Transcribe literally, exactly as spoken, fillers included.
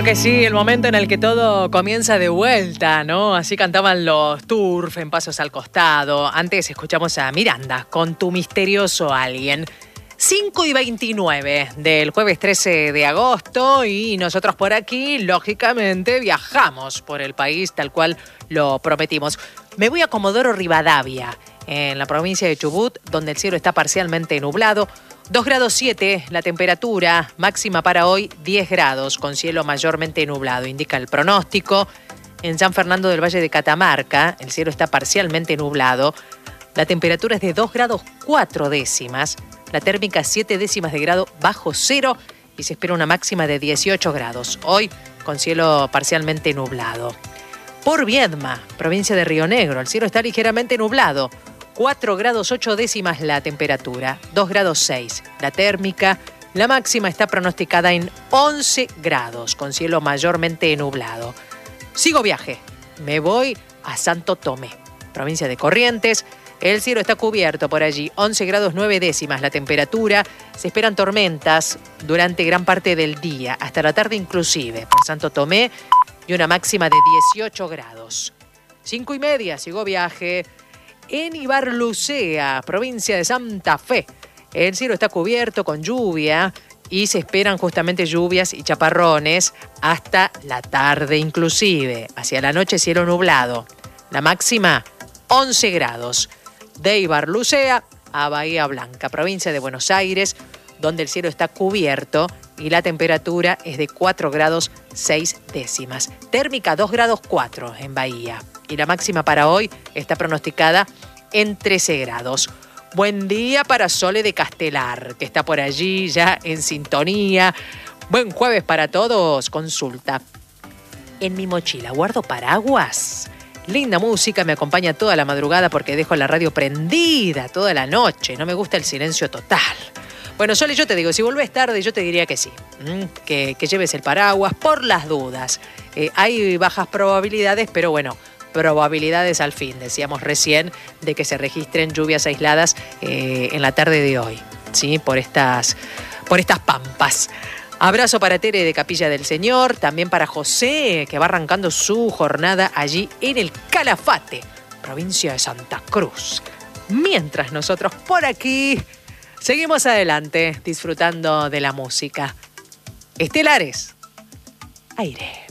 Claro que sí, el momento en el que todo comienza de vuelta, ¿no? Así cantaban los Turf en Pasos al Costado. Antes escuchamos a Miranda con Tu Misterioso Alguien. cinco y veintinueve del jueves trece de agosto y nosotros por aquí, lógicamente, viajamos por el país tal cual lo prometimos. Me voy a Comodoro Rivadavia, en la provincia de Chubut, donde el cielo está parcialmente nublado. dos grados siete la temperatura, máxima para hoy diez grados, con cielo mayormente nublado, indica el pronóstico. En San Fernando del Valle de Catamarca, el cielo está parcialmente nublado. La temperatura es de dos grados cuatro décimas, la térmica siete décimas de grado bajo cero y se espera una máxima de dieciocho grados. Hoy con cielo parcialmente nublado. Por Viedma, provincia de Río Negro, el cielo está ligeramente nublado. cuatro grados ocho décimas la temperatura, dos grados seis la térmica. La máxima está pronosticada en once grados, con cielo mayormente nublado. Sigo viaje, me voy a Santo Tomé, provincia de Corrientes. El cielo está cubierto por allí, once grados nueve décimas la temperatura. Se esperan tormentas durante gran parte del día, hasta la tarde inclusive, por Santo Tomé, y una máxima de dieciocho grados. Cinco y media, sigo viaje. En Ibarlucea, provincia de Santa Fe, el cielo está cubierto con lluvia y se esperan justamente lluvias y chaparrones hasta la tarde inclusive. Hacia la noche cielo nublado. La máxima once grados. De Ibarlucea a Bahía Blanca, provincia de Buenos Aires, donde el cielo está cubierto y la temperatura es de cuatro grados seis décimas. Térmica dos grados cuatro en Bahía. Y la máxima para hoy está pronosticada en trece grados. Buen día para Sole de Castelar, que está por allí ya en sintonía. Buen jueves para todos. Consulta. En mi mochila guardo paraguas. Linda música, me acompaña toda la madrugada porque dejo la radio prendida toda la noche. No me gusta el silencio total. Bueno, Sole, yo te digo, si volvés tarde, yo te diría que sí. ¿Mm? Que, que lleves el paraguas por las dudas. Eh, hay bajas probabilidades, pero bueno, probabilidades al fin, decíamos recién, de que se registren lluvias aisladas eh, en la tarde de hoy, ¿sí? Por estas, por estas pampas. Abrazo para Tere de Capilla del Señor, también para José, que va arrancando su jornada allí en el Calafate, provincia de Santa Cruz. Mientras nosotros por aquí seguimos adelante disfrutando de la música. Estelares, aire.